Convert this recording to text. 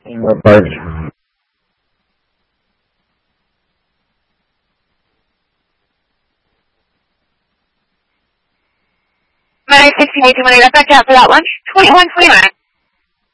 What part? 9:16, 18 minutes. That's back out for that lunch. 21:29.